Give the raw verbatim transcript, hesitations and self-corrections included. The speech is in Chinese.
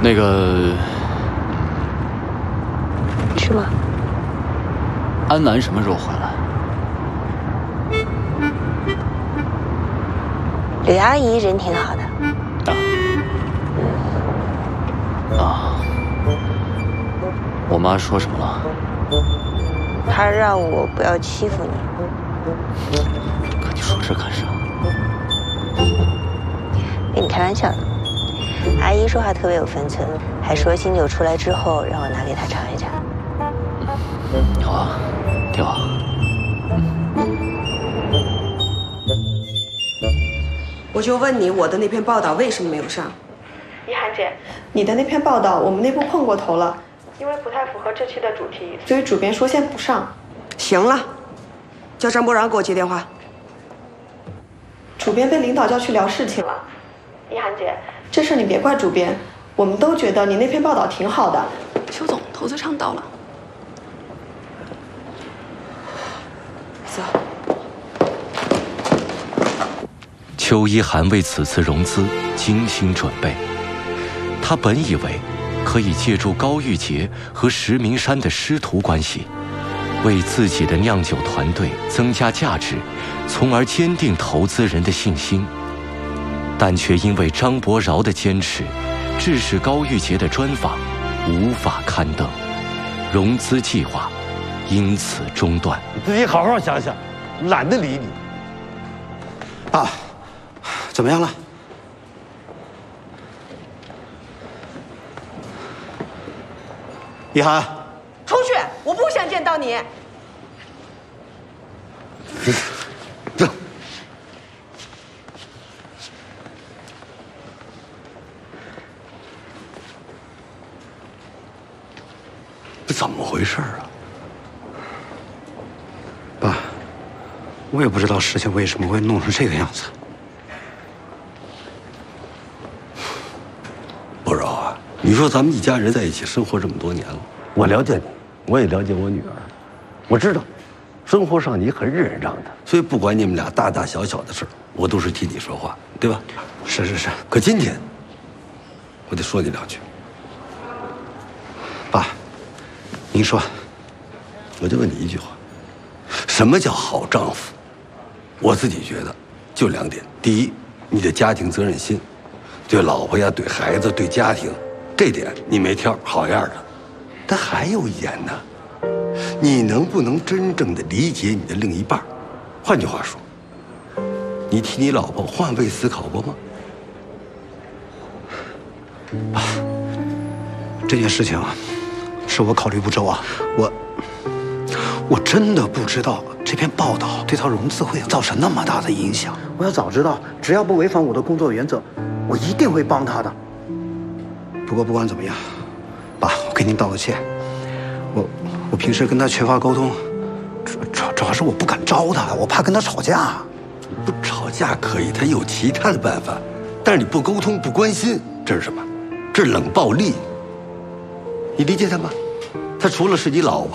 那个是吗？ 安南什么时候回来？ 吕阿姨人挺好的。 啊。啊。我妈说什么了？ 她让我不要欺负你。 可你说这干啥？ 跟你开玩笑的。阿姨说话特别有分寸，还说新酒出来之后让我拿给她尝一尝。 好啊，挺好。 我就问你，我的那篇报道为什么没有上？ 一涵姐，你的那篇报道我们内部碰过头了，因为不太符合这期的主题，所以主编说先不上。 行了，叫张博然给我接电话。 主编被领导叫去聊事情了。一涵姐，这事你别怪主编，我们都觉得你那篇报道挺好的。 邱总，投资商到了。 走。 邱一涵为此次融资精心准备，他本以为可以借助高玉洁和石明山的师徒关系，为自己的酿酒团队增加价值，从而坚定投资人的信心。但却因为张博饶的坚持，致使高玉洁的专访无法刊登，融资计划因此中断。 你自己好好想想，懒得理你。 爸，怎么样了？一涵， 出去！我不想见到你。 走。这怎么回事啊？ 爸，我也不知道事情为什么会弄成这个样子。 不饶啊！你说咱们一家人在一起生活这么多年了，我了解你，我也了解我女儿，我知道，生活上你很忍让的，所以不管你们俩大大小小的事儿，我都是替你说话，对吧？ 是是是。 可今天，我得说你两句。 爸，您说， 我就问你一句话：什么叫好丈夫？我自己觉得，就两点：第一，你的家庭责任心，对老婆呀、对孩子、对家庭，这点你没挑，好样的。但还有一点呢，你能不能真正的理解你的另一半？换句话说，你替你老婆换位思考过吗？ 爸，这件事情啊，是我考虑不周啊，我我真的不知道这篇报道对他融资会造成那么大的影响。 我要早知道，只要不违反我的工作原则，我一定会帮他的。 不过不管怎么样，爸，我给您道个歉。我我平时跟他缺乏沟通，主主主要是我不敢招他，我怕跟他吵架。 不吵架可以，他有其他的办法，但是你不沟通、不关心，这是什么？这是冷暴力。你理解他吗？他除了是你老婆。